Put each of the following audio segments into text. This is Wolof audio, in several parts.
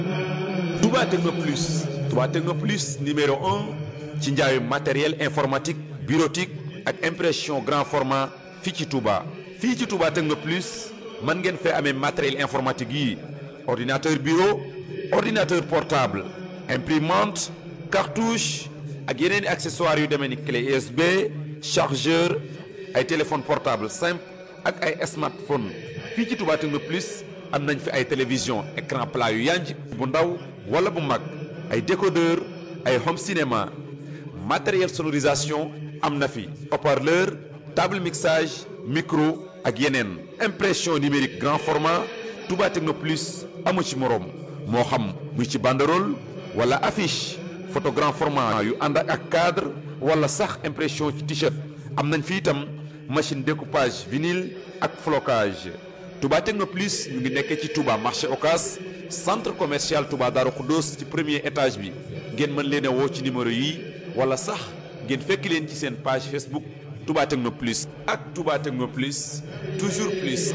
Touba Techno Plus Touba Techno Plus numéro un ci njaayu matériel informatique bureautique ak impression grand format fii ci Touba. fii ci Touba Techno Plus mën ngeen fee amee matériel informatique yi ordinateur bureau ordinateur portable imprimante cartouche ak yeneen i accessoires yu demee ni clé USB chargeur ay téléphone portable simple ak ay smartphone fii ci Touba Techno Plus am nañ fi ay télévision écran plat yu yanj bu ndaw wala bu mag ay décodeur ay home cinéma matériel sonorisation am na fi haut-parleur table mixage micro ak yeneen impression numérique grand format Touba Techno Plus amu ci moroom moo xam muy ci banderole wala affiche photo grand format yu ànd ak cadre wala sax impression ci t-shirt am nañ fi itam machine découpage vinyle ak flocage Touba Techno Plus ñu ngi nekkee ci Touba marché Ocass centre commercial Touba Darou Khoudoss ci premier étage bi ngeen mën leen a woo ci numéro yi wala sax ngeen fekk leen ci seen page Facebook Touba Techno Plus ak Touba Techno Plus toujours plus.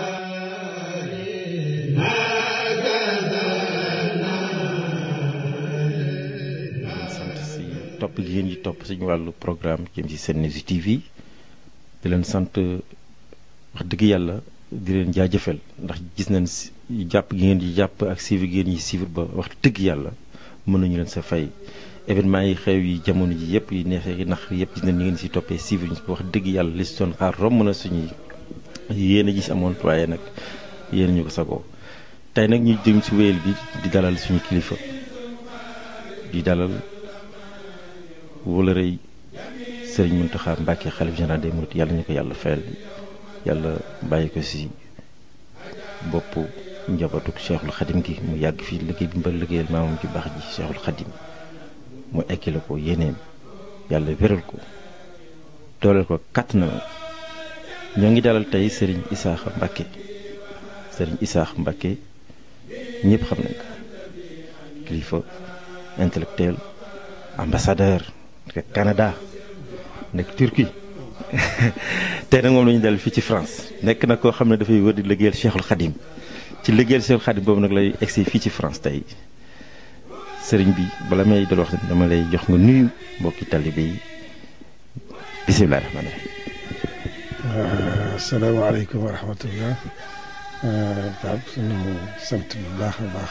sant si topp gi ngeen di topp suñu wàllu programme jëm ci Senews TV di leen sant wax dëgg yàlla di leen jaajëfal ndax gis nañ jàpp gi ngeen di jàpp ak suivre gi ngeen di suivre ba wax dëgg yàlla mën nañu leen sa fay. événement yi xew yi jamono ji yëpp yi neexee nax yëpp gis nañ ni ngeen si toppee suivre ñu wax dëgg yàlla li si doon xaar romb na suñuy yéen a gis amoon waaye nag yéen ñu ko sagoo tey nag ñu jëm si wéyal bi di dalal suñu kilifa di dalal wala rëy Serigne Mountakha Mbacké xalif général des mourides yàlla ñu ko yàlla fayal yàlla bàyyi ko si bopp njabootuk Cheikhul Khadim gi mu yàgg fii liggéey bi mbal liggéeyal maamam ci baax ji Cheikhul Khadim mu ekki la ko yéeneem yàlla wéral ko dooleel ko kàtt na ñoo ngi dalal tey Serigne Issakha Mbacké Serigne Issakha Mbacké ñëpp xam nañ ko kilifa intellectuel ambassadeur nekk Canada nekk Turquie tey nag moom la ñu dalal fii ci France nekk na koo xam ne dafay wër di liggéeyal Cheikhul Khadim ci liggéeyal Cheikhul Khadim boobu nag lay egsi fii ci France tey sëriñ bi bala may dal wax dama lay jox nga nuyu mbokki talibé yi bisimilah rahmaani rahiim. asalaamaaleykum wa rahmatullah. Pape suñu sant bu baax a baax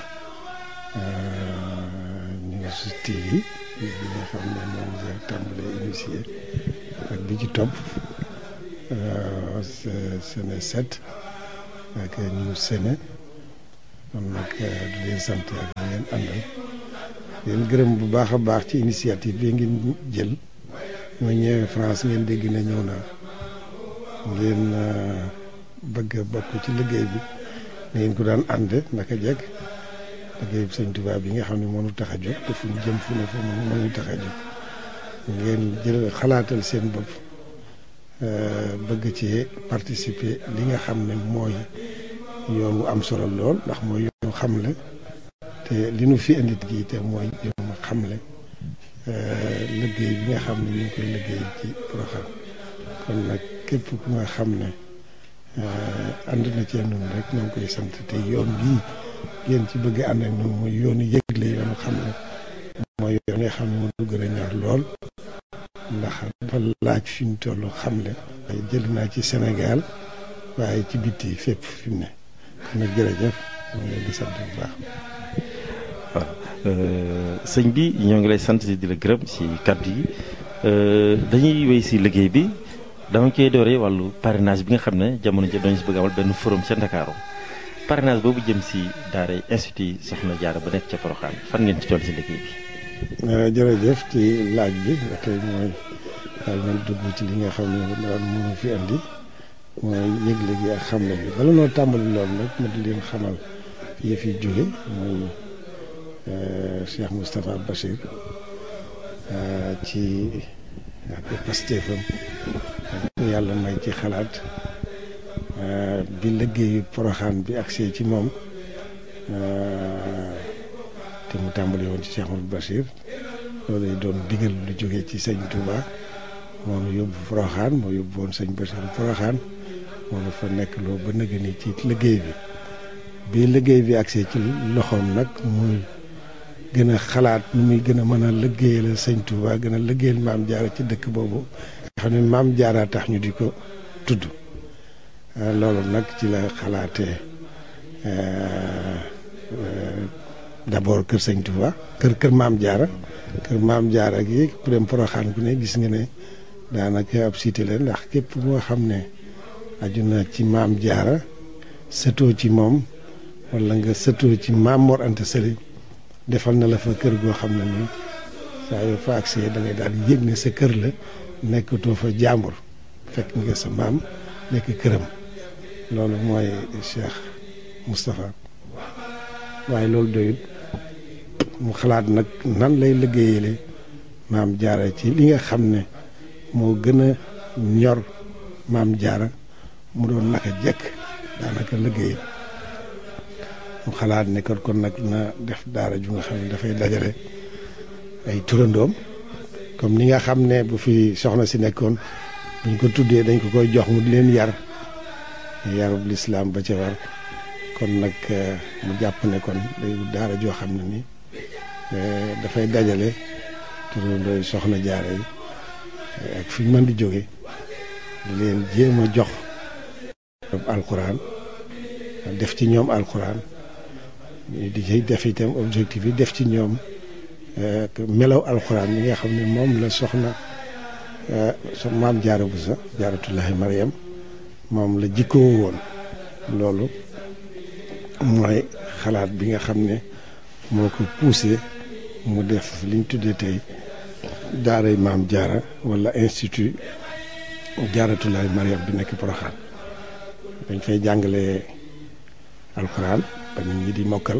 News TV bi nga xam ne moom nga tàmbalee initié ak bi ci topp Séné 7 ak News Séné kon nag di leen sant ak ngeen àndal. leen gërëm bu baax a baax ci initiative bi ngeen jël ma ñëwee France ngeen dégg na ñëw naa ngeen bëgg a bokk ci liggéey bi na ngeen ko daan ànde naka jekk liggéey bi Sëñ Tuubaa bi nga xam ne moo ñu tax a jóg te fu ñu jëm fu ne fa moo ñu tax a jóg ngeen jël xalaatal seen bopp bëgg ci participer li nga xam ne mooy yoon wu am solo lool ndax mooy yoonu xamle te li nu fi indi gi te mooy yoon xamle liggéey bi nga xam ne ñu ngi koy liggéey ci Porokhane kon nag képp ku nga xam ne ànd na cee noonu rek ñoo ngi koy sant te yoon bii ngeen ci bëgg ànd ak noonu mooy yoonu yëgle yoonu xamle mooy yoon nga xam ne moo du gën a ñor lool ndax dafa laaj fi ñu toll xamle waaye jël naa ci Sénégal waaye ci bitti fépp fi mu ne kon nag jërëjëf moo ngi leen di sant bu baax. sëñ bi ñoo ngi lay sant di la gërëm ci kàddu yi dañuy wéy ci liggéey bi dama koy dooree wàllu parrainage bi nga xam ne jamono ji dañu si bëgg amal benn forum ca Ndakaaru parrainage boobu jëm ci daara institut Soxna Jaara ba nekk ca Porokhane fan ngeen ci toll ci liggéey bi. jërëjëf ci laaj bi ba tey mooy daal man dugg ci li nga xam ne daal mënu fi andi mooy yëgle gi ak xamle bi bala noo tàmbali loolu nag ma di leen xamal yëf yi jóge mooy Cheikh Moustapha Bachir ci ak pastéefam yàlla may ci xalaat bi liggéeyu Porokhane bi agsee ci moom te mu tàmbali woon ci Cheikh Moustapha Bachir loolu lay doon digal lu jógee ci sëñ Touba moo nu yóbbu Porokhane moo yóbbu woon sëñ Bachir Porokhane moo nu fa nekk loo ba nëgë ni ci liggéey bi bi liggéey bi accès ci loxoom nag muy gën a xalaat nu muy gën a mën a liggéeyal sëñ Touba gën a liggéeyal maam Jaara ci dëkk boobu nga xam ne maam Jaara tax ñu di ko tudd loolu nag ci la xalaatee d'abord kër sëñ Touba kër maam Jaara gi ku dem Poroxaan ku ne gis nga ne daanaka ab cité la ndax képp moo xam ne aju na ci maam Jaara sëtoo ci moom wala nga sëtoo ci maam Mor Anta Sali defal na la fa kër goo xam ne nii saa yoo fa accès da ngay daal di yëg ne sa kër la nekkatoo fa jàmbur fekk nga sa maam nekk këram loolu mooy Cheikh Moustapha waaye loolu doyut mu xalaat nag nan lay liggéeyale maam Jaara ci li nga xam ne moo gën a ñor maam Jaara mu doon naka jekk daanaka liggéeyam mu xalaat ne kon nag na def daara ju nga xam ne dafay dajale ay turandoom comme ni nga xam ne bu fi soxna si nekkoon buñ ko tuddee dañ ko koy jox mu di leen yarub lislaam ba ca war kon nag mu jàpp ne kon day daara joo xam ne ni dafay dajale turandooy soxna Jaara yi ak fi mën di jóge di leen jéem a jox alxuraan def ci ñoom alxuraan di ci def itam objectif yi def ci ñoom melaw alxuraan yi nga xam ne moom la soxna maam Jaara Buso Jaaratullaahi Mariam moom la jikkoo woon loolu mooy xalaat bi nga xam ne moo ko poussé mu def liñ tuddee tey daaray maam Jaara wala institut Jaaratullaahi Mariam bi nekk Poroxaan dañ fay jàngale alxuraan ba nit ñi di mokkal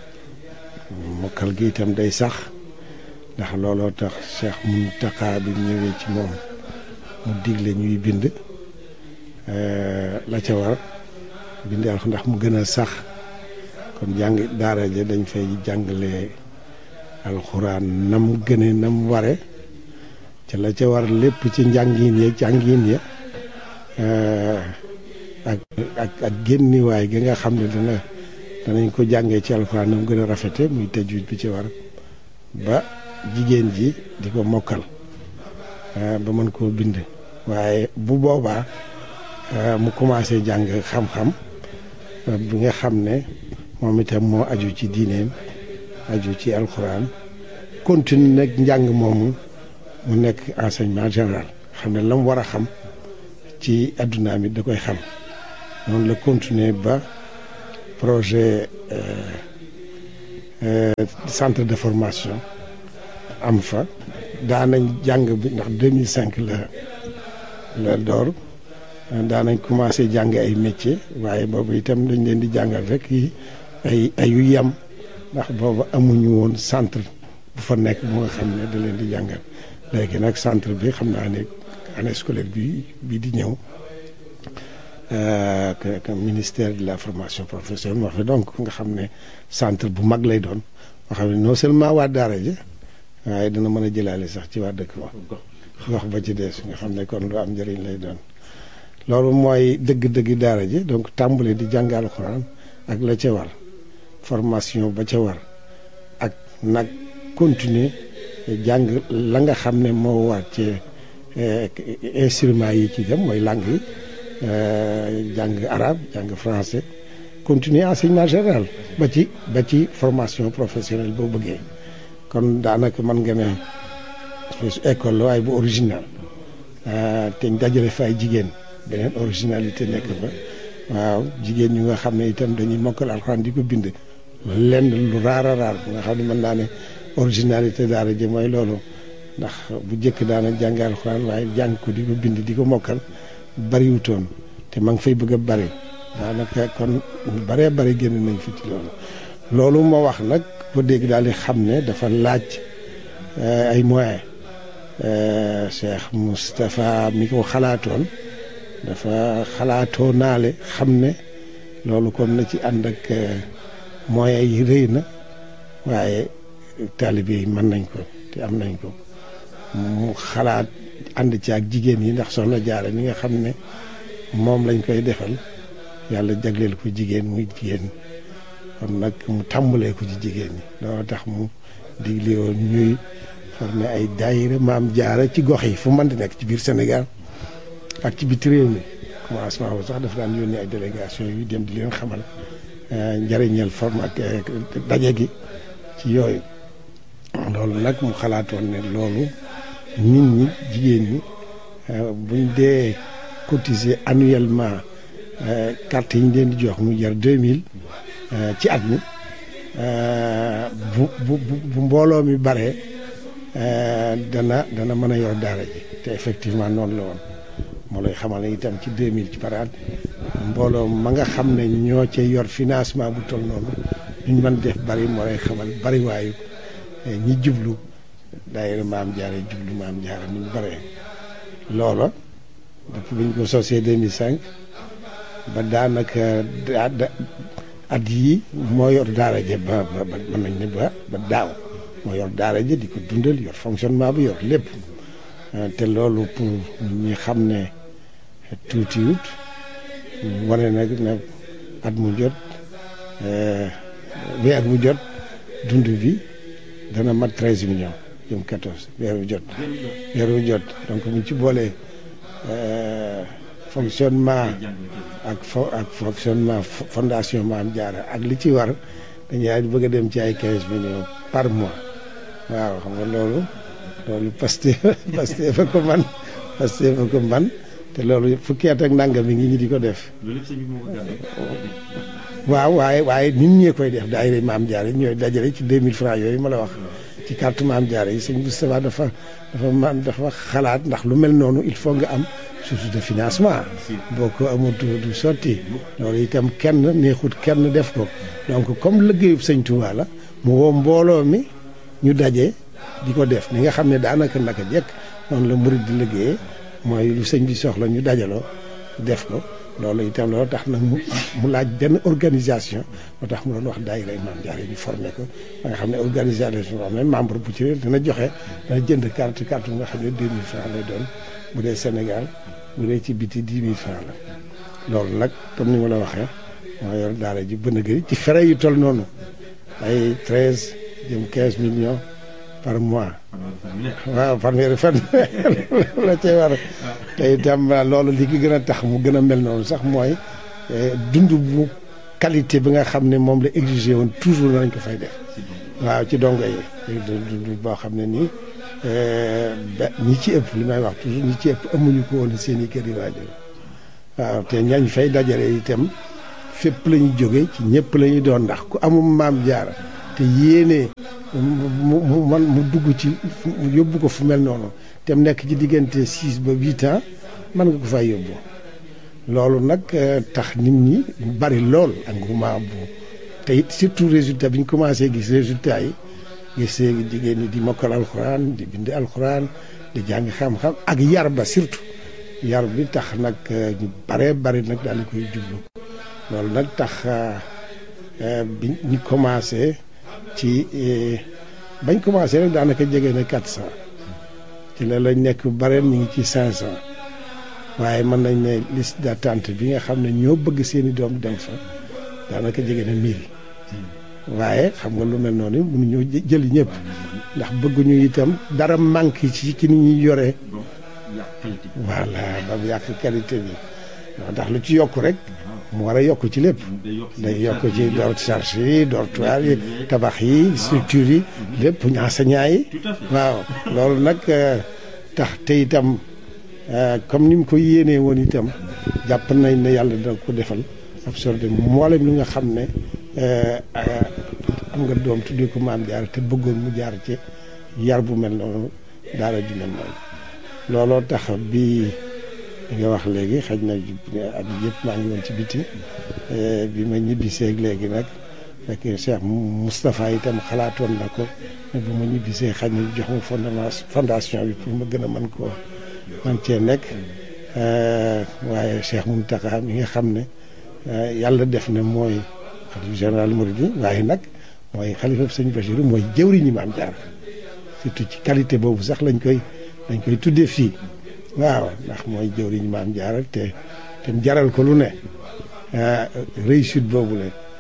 gi itam day sax ndax looloo tax Cheikh Mountakha bi ñëwee ci moom mu digle ñuy bind la ca war bind alxuraan ndax mu gën a sax kon jàng daara ja dañ fay jàngale alxuraan nam gëne nam ware ca la ca war lépp ci njàngin ya ak génniwaay gi nga xam ne danañ ko jàngee ci alxuraan nam gën a rafete muy tajwid bi ci war ba jigéen ji di ko mokkal ba mën koo bind waaye bu boobaa mu commencé jàng xam-xam bi nga xam ne moom itam moo aju ci diineem aju ci alxuraan continue nag njàng moomu mu nekk enseignement général xam ne la mu war a xam ci addunaam it da koy xam noonu la continuer ba projet centre de formation am fa daanañ jàng bi ndax 2005 la door daanañ commencé jàng ay métier waaye boobu itam dañ leen di jàngal rek yi ay yu yam ndax boobu amuñu woon centre bu fa nekk bu nga xam ne da leen di jàngal léegi nag centre bi xam naa ne année scolaire bi di ñëw que ministère de la formation professionnelle moo fa donc nga xam ne centre bu mag lay doon moo xam ne non seulement waa daara ji waaye dina mën a jëlaale sax ci waa dëkk ba gox ba ci des nga xam ne kon lu am njëriñ lay doon loolu mooy dëgg-dëgg daara ji donc tàmbale di jàng alxuraan ak la ca war formation ba ca war ak nag continuer jàng la nga xam ne moo war ci instruments yi ci dem mooy langue yi jàng arabe jàng français continuer enseignement général ba ci formation professionnelle boo bëggee kon daanaka mën nga ne école la waaye bu original te dajale fa ay jigéen beneen originalité nekk fa waaw jigéen ñu nga xam ne itam dañuy mokkal alxuraan di ko bind lenn lu raar a raar bu nga xam ne mën naa ne originalité daara ji mooy loolu ndax bu njëkk daana jàng alxuraan waaye jàng ko di ko bind di ko mokkal bariwutoon te ma ngi fay bëgg a bari daanaka kon baree bari génn nañ fi ci loolu moo wax nag ko dégg daal di xam ne dafa laaj ay moyens Cheikh Moustapha mi ko xalaatoon dafa xalaatoo naale xam ne loolu kon na ci ànd ak moyens yi rëy na waaye taalibe yi mën nañ ko te am nañ ko mu xalaat ànd ci ak jigéen yi ndax soxna Jaara mi nga xam ne moom lañ koy defal yàlla jagleel ko jigéen muy jigéen kon nag mu tàmbalee ko ci jigéen ñi loolu tax mu digle woon ñuy former ay daayira Maam Jaara ci gox yi fu mën di nekk ci biir Sénégal ak ci biti réew mi commencement boobu sax dafa daan yónnee ay délégation yu dem di leen xamal njëriñal forme ak daje gi ci yooyu loolu nag mu xalaatoon ne loolu nit ñi jigéen ñi buñ dee cotiser annuellement carte yi ñu leen di jox mu jar 2000 ci at mi bu mbooloo mi bare dana mën a yor daara ji te effectivement noonu la woon moo lay xamal ne itam ci 2000 ci par at mbooloo ma nga xam ne ñoo ca yor financement bu toll noonu duñ mën def bari moo lay xamal bari waayu ñi jublu daayira Maam Jaara jublu Maam Jaara ni mu baree loola depuis biñ ko sosee 2005 ba daanaka at yii moo yor daara ja ba mën nañ ne ba daaw moo yor daara ja di ko dundal yor fonctionnement bi yor lépp te loolu pour ñi xam ne tuutiwut wane nag ne at mu jot weer bu jot dund bi dana mat 13 millions jëm 14 weer bu jot donc buñ ci boolee fonctionnement ak fonctionnement fondation Maam Jaara ak li ci war dañuy bëgg a dem ci ay 15 millions par mois waaw xam nga loolu Pastef fa ko man te loolu fukki at ak nangam mi ngi ñi di ko def waaw waaye nit ñee koy def daayira Maam Jaara ñooy dajale ci 2000 francs yooyu ma la wax ci carte Maam Jaara yi sëñ Moustapha dafa xalaat ndax lu mel noonu il faut nga am source de financement boo ko amul du sotti loolu itam kenn neexut kenn def ko donc comme liggéeyub sëñ Touba la mu woo mbooloo mi ñu daje di ko def ni nga xam ne daanaka naka jekk noonu la murid di liggéeyee mooy lu sëñ bi soxla ñu dajaloo def ko loolu itam loolu tax nag mu laaj benn organisation moo tax mu doon wax daayira Maam Jaara yi ñu formé ko ba nga xam ne organisation boo xam ne membre bu ci ne dana jënd carte bu nga xam ne 2000 francs lay doon bu dee Sénégal bu dee ci biti 10 000 francs la loolu nag comme ni ma la waxee moo yor daara ji bën a gëri ci frais yu toll noonu ay 13 jëm 15 millions par mois waaw fanweeri fan la cay war te itam loolu li ki gën a tax mu gën a mel noonu sax mooy dund bu qualité bi nga xam ne moom la exigé woon toujours nañ ko fay def waaw ci dongo yi dund boo xam ne nii ñi ci ëpp li may wax toujours ñi ci ëpp amuñu ko woon seen i kër yi waajur waaw te ñañ fay dajale itam fépp la ñu jóge ci ñëpp la ñu doon ndax ku amul Maam Jaara te yéene mu dugg ci yóbbu ko fu mel noonu te mu nekk ci diggante 6 ba 8 ans mën nga ko fay yóbbu loolu nag tax nit ñi bari lool engouement bu te it surtout résultat bi ñu commencé gis résultat yi gis jigéen ñi di mokkal alxuraan di bind alxuraan di jàng xam-xam ak yar ba surtout yar bi tax nag ñu bari nag daal di koy jublu loolu nag tax bi ñu commencé ci bañ commencé rek daanaka jege na 400 ci la lañ nekk bare ñu ngi ci 500 waaye mën nañ ne liste d'attente bi nga xam ne ñoo bëgg seeni doom dem fa daanaka jege na 1000 waaye xam nga lu mel noonu mënuñoo jël ñëpp ndax bëgguñu itam dara manqué ci ni ñuy yoree voilà ba mu yàq qualité bi ndax lu ci yokk rek mu war a yokk ci lépp day yokk ci charge yi dortoir yi tabax yi structure yi lépp enseignants yi waaw loolu nag tax te itam comme ni mu ko yéenee woon itam jàpp nañ ne yàlla dina ko defal absorbé mboolem li nga xam ne am nga doom tuddee ko Maam Jaara te bëggoon mu jaar ci yar bu mel noonu daara ju mel noonu looloo tax bi nga wax léegi xaj na at yëpp maa ngi woon ci biti bi ma ñibbisee léegi nag fekk Cheikh Moustapha itam xalaatoon na ko ne bu ma ñibbisee xaj na jox ma fondation bi pour ma gën a mën koo man cee nekk waaye Cheikh Mountakha mi nga xam ne yàlla def na mooy xalifa général Mouride waaye nag mooy xalifa sëñ Bachir mooy jëwriñu Maam Jaara surtout ci qualité boobu sax dañ koy tuddee fii waaw ndax mooy jëwriñu Maam Jaara te jaral ko lu ne réussite boobu la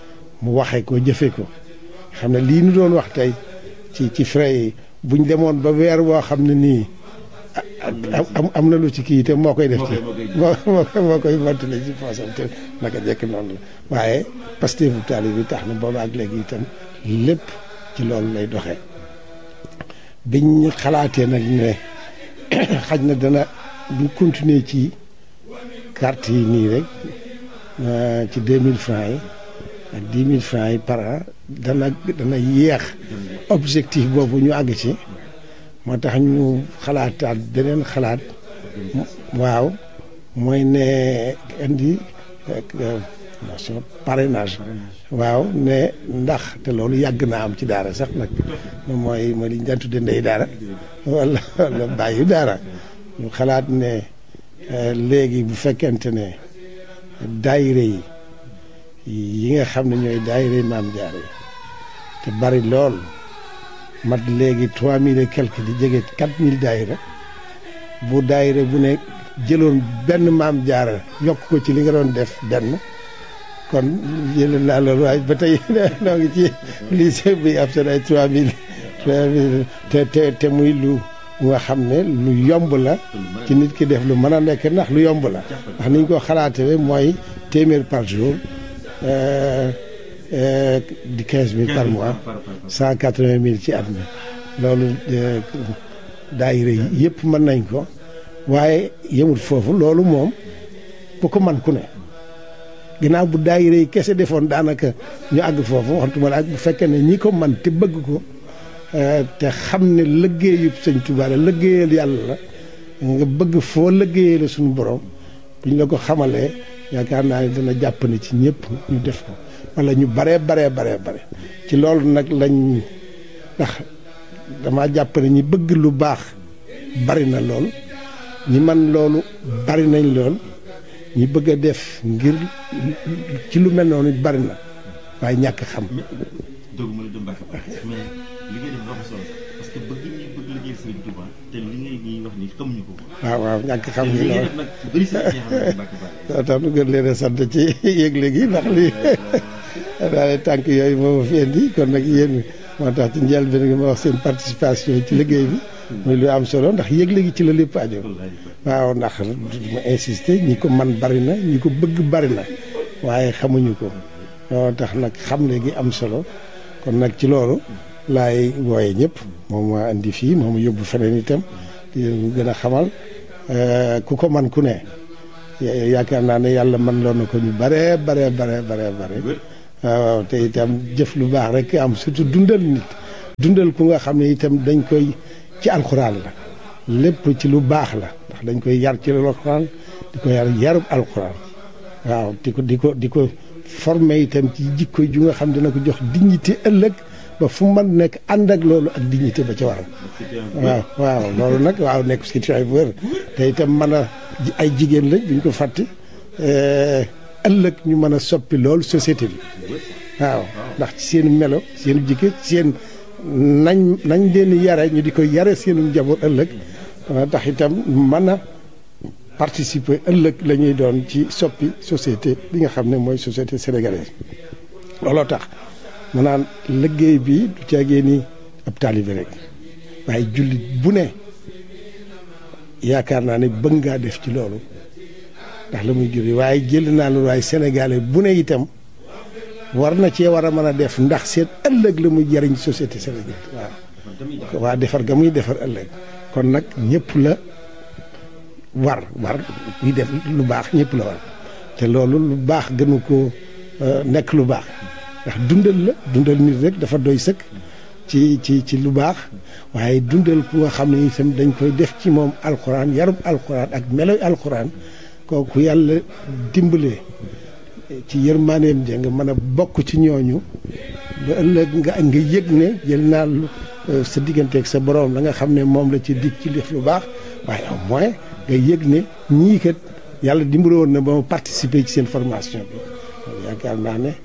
mu waxee ko jëfe ko xam ne lii nu doon wax tey ci frais yi buñ demoon ba weer woo xam ne nii am na lu ci kii te moo koy def ci moo koy mottali ci poosam te naka jekk noonu la waaye Pastef taalibe bi tax na booba ak léegi itam lépp ci loolu lay doxee biñ xalaatee nag ne xaj na dana buñ continuer ci carte yi nii rek ci 2000 francs yi ak 10 000 francs yi par an dana yéex objectif boobu ñu àgg ci moo tax ñu xalaataat beneen xalaat waaw mooy ne indi parrainage waaw ne ndax te loolu yàgg naa am ci daara sax nag mooy li ñu daan tudde ndey daara wala bàyyi daara ñu xalaat ne léegi bu fekkente ne daayira yi nga xam ne ñooy daayira Maam Jaara yi te bari lool mat léegi 3000 et quelque di jege 4000 daayira bu daayira bu ne jëloon benn Maam Jaara yokk ko ci li nga doon def benn kon jëlee naa loolu waaye ba tey noo ngi ci lycée bi ab seen ay 3000 te muy lu nga xam ne lu yomb la ci nit ki def lu mën a nekk ndax lu yomb la ndax niñ ko xalaatee mooy téeméer par jour di 15000 par mois 180000 ci at mi loolu daayira yi yëpp mën nañ ko waaye yemul foofu loolu moom bu ko man ku ne ginnaaw bu daayira yi kese defoon daanaka ñu àgg foofu waxtuma la ak bu fekkee ne ñi ko man te bëgg ko te xam ne liggéeyu Sëñ Tuubaa la liggéeyal yàlla la nga bëgg foo liggéeyee la suñu borom buñ la ko xamalee yaakaar naa ne dana jàpp ne ci ñëpp ñu def ko wala ñu bare ci loolu nag lañ ndax dama jàpp ne ñi bëgg lu baax bari na lool ñi man loolu bari nañ lool ñi bëgg a def ngir ci lu mel noonu bari na waaye ñàkk xam. doguma la Mbacke mais li ngay def dafa solo parce que bëgg liggéey Sëriñ Touba te li ngay ñuy wax ni xamuñu ko. waaw ñàkk xam gi loolu nag bëri sa Mbacke Balla tax nu gën leen a sant ci yëgle gi ndax lii daal tànk yooyu moo ma fi indi kon nag yéen moo tax ci njëlbéen gi ma wax seen participation ci liggéey bi muy lu am solo ndax yëgle gi ci la lépp aajo waaw ndax ma insister ñi ko man bari na ñi ko bëgg bari na waaye xamuñu ko moo tax nag xamle gi am solo kon nag ci loolu laay wooye ñëpp moom ma indi fii moom yóbbu feneen itam di leen gën a xamal ku ko man ku ne yaakaar naa ne yàlla man loo na ko ñu bare waaw te itam jëf lu baax rek am surtout dundal nit dundal ku nga xam ne itam dañ koy ci alxuraan la lépp ci lu baax la ndax dañ koy yar ci alxuraan di ko yarub alxuraan waaw di ko formé itam ci jikko ju nga xam dina ko jox dignité ëllëg ba fu man nekk ànd ak loolu ak dignité ba ca waral waaw loolu nag waaw nekk situation bu wér te itam mën a ay jigéen lañ duñ ko fàtte ëllëg ñu mën a soppi loolu société bi waaw ndax ci seen melo seen jikko seen nañ leen yare ñu di ko yare seenu njaboot ëllëg dana tax itam mën a participer ëllëg la ñuy doon ci soppi société bi nga xam ne mooy société sénégalaise looloo tax mu naan liggéey bi du caagee ni ab taalibe rek waaye jullit bu ne yaakaar naa ne bëgg ngaa def ci loolu ndax la muy juri waaye jël naa loolu waaye sénégalais bu ne itam war na cee war a mën a def ndax seen ëllëg la muy jariñ société sénégalaise waaw waa defar ga muy defar ëllëg kon nag ñëpp la war kuy def lu baax ñëpp la war te loolu lu baax gënu ko nekk lu baax ndax dundal nit rek dafa doy sëkk ci lu baax waaye dundal ku nga xam ne itam dañ koy def ci moom alxuraan yarub alxuraan ak meloy alxuraan kooku yàlla dimbalee ci yërmaaneem ja nga mën a bokk ci ñooñu ba ëllëg nga yëg ne jël naa sa digganteeg sa borom la nga xam ne moom la ci dig ci def lu baax waaye au moins nga yëg ne ñii kat yàlla dimbale woon na ba ma participer ci seen formation bi yaakaar naa ne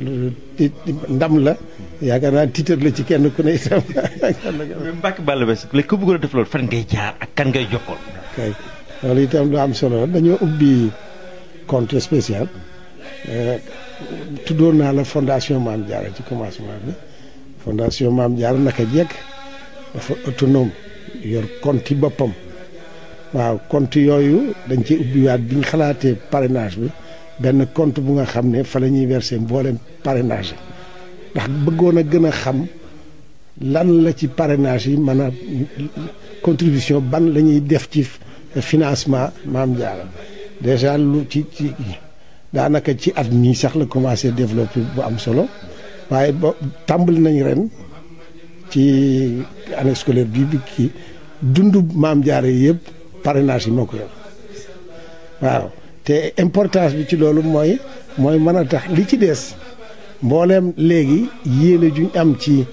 ndam la yaakaar naa tiitar la ci kenn ku ne itam. Mbacke Balla Basse léegi ku bëggoon a def loolu fan ngay jaar ak kan ngay jokkoon. kay loolu itam lu am solo dañoo ubbi compte spécial tuddoon naa la fondation Maam Diarra ci commencement bi fondation Maam Diarra naka jekk dafa autonome yor compte boppam waaw compte yooyu dañ ci ubbiwaat bi ñu xalaatee parrainage bi benn compte bu nga xam ne fa la ñuy verser mboolem parrainage ndax bëggoon a gën a xam lan la ci parrainage yi mën a contribution ban la ñuy def ci financement Maam Diarra déjà lu ci daanaka ci at mii sax la commencé développé bu am solo waaye ba tàmbali nañ ren ci année scolaire bi kii dundu Maam Diarra yëpp parrainage yi moo ko yor waaw te importance bi ci loolu mooy mën a tax li ci des mbooleem léegi yéene juñ am ci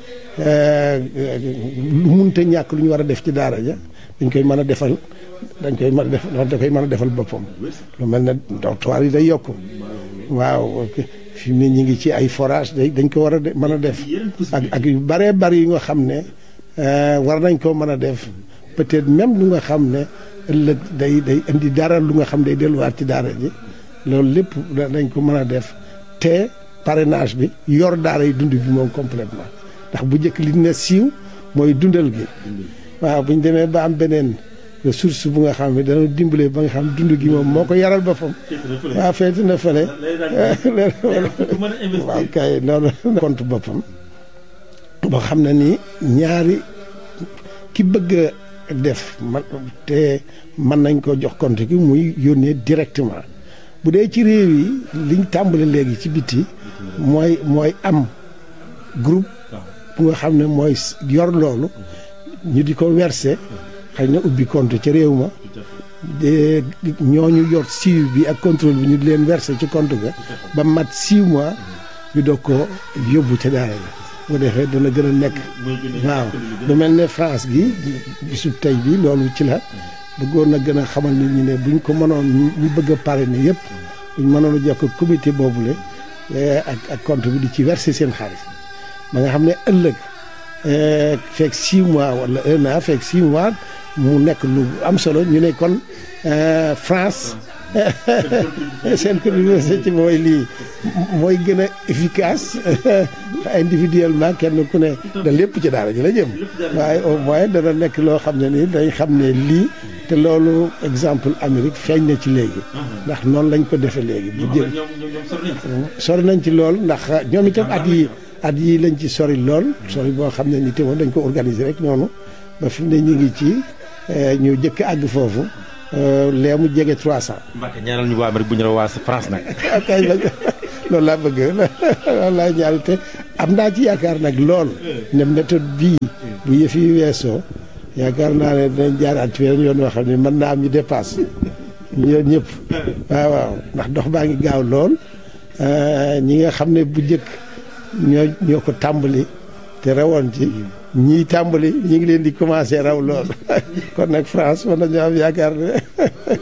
lu munta ñàkk lu ñu war a def ci daara ja dañ koy mën a defal da koy mën a defal boppam lu mel ne dortoir yi day yokk waaw fi mu ne ñu ngi ci ay forage dañ ko war a mën a def ak yu bëree bëri yi nga xam ne war nañ koo mën a def peut-être même lu nga xam ne ëllëg day indi dara lu nga xam day delluwaat ci daara ji loolu lépp dañ ko mën a def te parrainage bi yor daara yi dund bi moom complètement ndax bu njëkk li ne siiw mooy dundal gi waaw bu ñu demee ba am beneen ressource bu nga xam ne dana dimbale ba nga xam dund gi moom moo ko yaral boppam waaw feeti na fële waaw kay noonu compte boppam boo xam ne ni ñaari ki bëgg a def te mën nañ ko jox compte gi muy yónnee directement bu dee ci réew yi liñ tàmbale léegi ci biti mooy am groupe bu nga xam ne mooy yor loolu ñu di ko verser xëy na ubbi compte ca réew ma de ñooñu yor suivi bi ak contrôle bi ñu di leen verser ci compte ga ba mat 6 mois ñu doog ko yóbbu ca daara ga bu defee dana gën a nekk waaw lu mel ne France gi bisu tey bi loolu ci la bëggoon na gën a xamal nit ñi ne buñ ko mënoon ñu bëgg a parrainer yëpp buñ mënoon a jokk comité boobule ak compte bi di ci verser seen xaalis ba nga xam ne ëllëg fekk 6 mois wala 1 an fekk 6 mois mu nekk lu am solo ñu ne kon France seen contribution ci mooy lii mooy gën a efficace individuellement kenn ku ne da lépp ci daara ji la jëm waaye au moins dana nekk loo xam ne ni dañ xam ne lii te loolu exemple Amérique feeñ na ci léegi ndax noonu lañ ko defee léegi bu jël sori nañ ci lool ndax ñoom itam at yi lañ ci sori lool sori boo xam ne ni te moom dañ ko organiser rek noonu ba fi mu ne ñu ngi ci ñu jëkk àgg foofu lee mu jege 300. Mbacke ñaanal ñu waa Amérique bu ñu waa France nag. kay loolu laa bëgg loolu laa ñaari te am naa ci yaakaar nag lool ne méthode bii bu yëf yi weesoo yaakaar naa ne dinañ jaaraat ci yoon yoo xam ne mën naa am ñu dépasse ñoom ñëpp waaw ndax dox baa ngi gaaw lool ñi nga xam ne bu njëkk ñoo ko tàmbali te rawoon ci ñii tàmbali ñu ngi leen di commencé raw lool kon nag France mën nañu am yaakaar ne